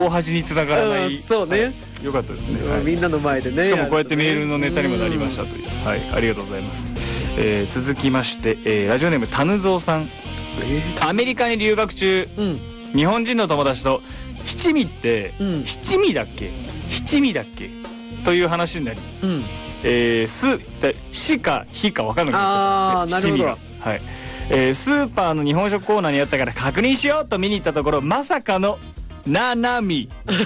大端に繋がらない、 そうね、 はい、よかったですね、 みんなの前でね。 しかもこうやってメールのネタにもなりましたという、はい、ありがとうございます。続きまして、ラジオネームたぬぞうさん、アメリカに留学中、日本人の友達と七味って、七味だっけという話になり、しかひか分かんなくなっちゃった。七味が、はい、スーパーの日本食コーナーにあったから確認しようと見に行ったところ、まさかのななみ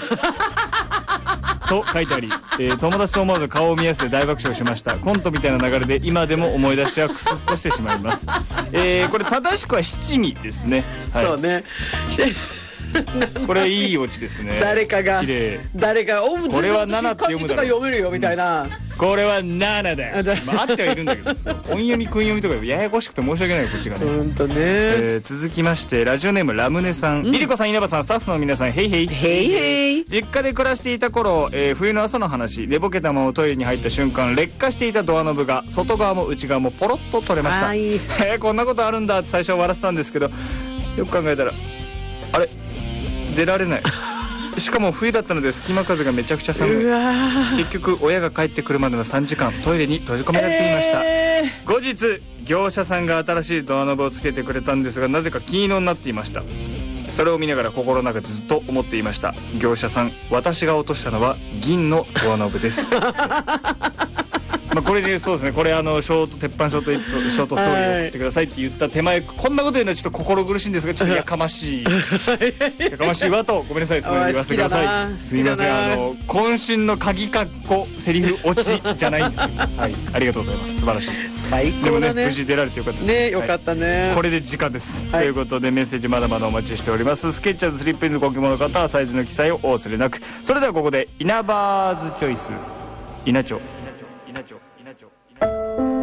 と書いてあり、友達と思わず顔を見合わせて大爆笑しました。コントみたいな流れで今でも思い出してはクスッとしてしまいます。これ正しくは七味ですね、はい、そうねこれいいオチですね。誰かがこれは7って読むだろ、読めるよみたいな、これは7だよ、まあ、あってはいるんだけど音読み訓読みとかややこしくて申し訳ないよこっちがね。本当ね。続きましてラジオネームラムネさん、リリコさん、稲葉さん、スタッフの皆さん、ヘイヘイヘイヘイ。実家で暮らしていた頃、冬の朝の話、寝ぼけたままトイレに入った瞬間、劣化していたドアノブが外側も内側もポロッと取れました。こんなことあるんだって最初は笑ってたんですけど、よく考えたらあれ出られないしかも冬だったので隙間風がめちゃくちゃ寒い。結局親が帰ってくるまでの3時間トイレに閉じ込められていました。後日業者さんが新しいドアノブをつけてくれたんですが、なぜか金色になっていました。それを見ながら心の中でずっと思っていました。業者さん、私が落としたのは銀のドアノブですまあこれでそうですね、これ鉄板ショートエピソード、ショートストーリーを送ってくださいって言った手前、こんなこと言うのはちょっと心苦しいんですが、ちょっとやかましいやかましいわとごめんなさい、それ言わせてください。すみません、渾身の鍵括弧セリフ落ちじゃないんですよはい、ありがとうございます。素晴らしい、最高だね。でもね、無事出られてよかったですね。よかったね、はい、これで時間です、ということでメッセージまだまだお待ちしております。スケッチャーズスリップインのご希望の方はサイズの記載をお忘れなく。それではここで稲葉ズチョイス、稲町